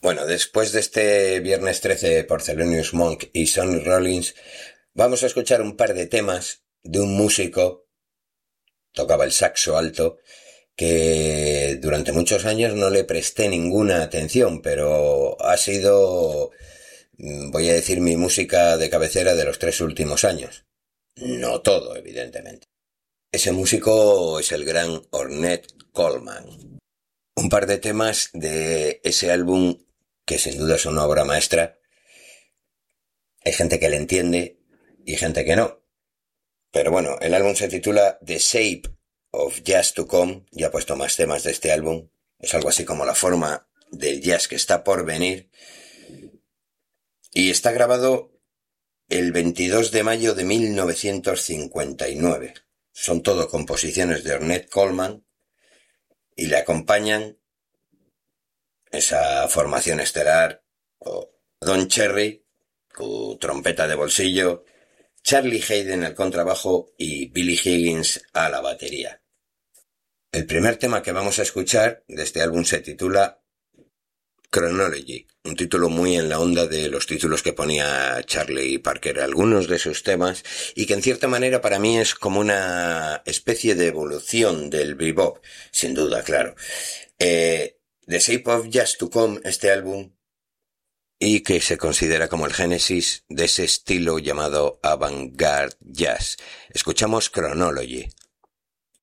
Bueno, después de este viernes 13 por Thelonious Monk y Sonny Rollins, vamos a escuchar un par de temas de un músico, tocaba el saxo alto, que durante muchos años no le presté ninguna atención, pero ha sido, voy a decir, mi música de cabecera de los 3 últimos años. No todo, evidentemente. Ese músico es el gran Ornette Coleman. Un par de temas de ese álbum que sin duda es una obra maestra. Hay gente que le entiende y gente que no. Pero bueno, el álbum se titula The Shape of Jazz to Come. Ya he puesto más temas de este álbum. Es algo así como la forma del jazz que está por venir. Y está grabado el 22 de mayo de 1959. Son todo composiciones de Ornette Coleman y le acompañan esa formación estelar Don Cherry, con trompeta de bolsillo, Charlie Haden al contrabajo y Billy Higgins a la batería. El primer tema que vamos a escuchar de este álbum se titula Chronology, un título muy en la onda de los títulos que ponía Charlie Parker, algunos de sus temas, y que en cierta manera para mí es como una especie de evolución del bebop, sin duda, claro. The Shape of Jazz to Come, este álbum, y que se considera como el génesis de ese estilo llamado avant-garde jazz. Escuchamos Chronology.